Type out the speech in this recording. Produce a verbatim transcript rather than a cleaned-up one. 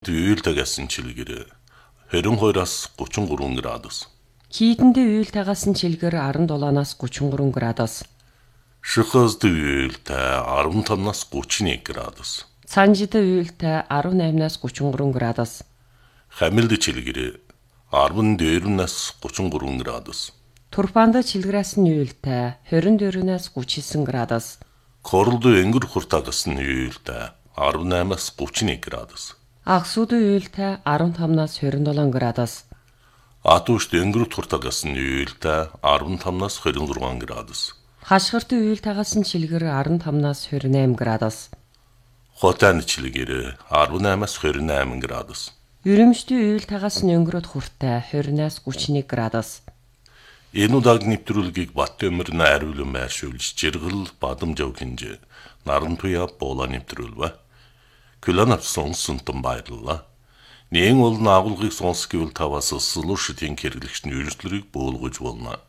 уйлтэй гэсэн чилгэр двадцать двоёроос тридцать три градус. Хийдэндээ уйлтайгаас нь чилгэр десять-аас тридцать три градус. Шихазд уйлтэй15-наас тридцать один градус. Цанжид уйлтай десемь-аас тридцать три градус. Хамилд чилгэр двадцать четыре-наас тридцать три градус. Турфаанд чилгэрээс нь уйлтай двадцать четыре-аас тридцать девять градус. Королд энгэр хуртагаас нь уйлтэй десемь-аас тридцать один градус. Агсууд уйлтай15-наас двадцать семь градус. Атушд энгэр хуртагаас нь уйлтэй15-наас двадцать шесть градус. Хашгирт уйлтайгаас нь чилгэр15-наас двадцать восемь градус. Хотан чилгэр десемь-аас двадцать восемь градус. Юремштэй уйлтайгаас нь өнгөрөөд хуртай двадцать-аас тридцать один градус. Энэ удааг нэвтрүүлгийг Бат өмөр найруулан байршуулж жиргэл бадамжав хинж наран туяа буула нэвтрүүлвэ. Күлэн авсан сунтан баярлалаа. Нээн ол наагуулгыг сонс гэвэл таваас сулууштын хэрэглэгчний үйлчлэрийг бөөлгөж болно.